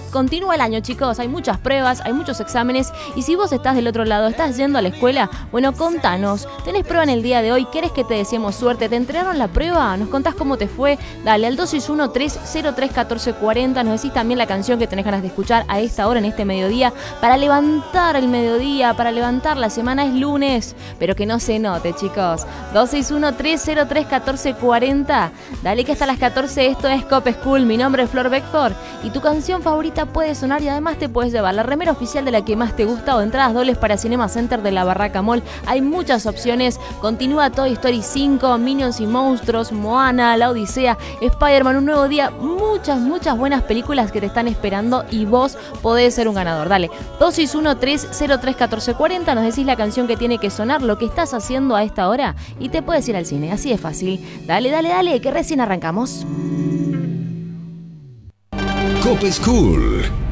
continúa el año, chicos. Hay muchas pruebas, hay muchos exámenes. Y si vos estás del otro lado, estás yendo a la escuela, bueno, contanos. ¿Tenés prueba en el día de hoy? ¿Querés que te deseemos suerte? ¿Te entregaron la prueba? ¿Nos contás cómo te fue? Dale, al 261-303-1440. Nos decís también la canción que tenés ganas de escuchar a esta hora, en este mediodía, para levantar el mediodía, para levantar la semana. Es lunes, pero que no se note, chicos. 261-303-1440. Dale, que hasta las 14 esto es Cop School. Mi nombre es Flor Beckford y tu canción favorita puede sonar, y además te puedes llevar la remera oficial de la que más te gusta o entradas dobles para Cinema Center de la Barraca Mall. Hay muchas opciones. Continúa Toy Story 5, Minions y Monstruos, Moana, La Odisea, Spider-Man, Un Nuevo Día. Muchas buenas películas que te están esperando y vos podés ser un ganador. Dale, 261-303-1440. Nos decís la canción que tiene que sonar, lo que estás haciendo a esta hora y te puedes ir al cine. Así de fácil. Dale, que recién arrancamos. Cop School.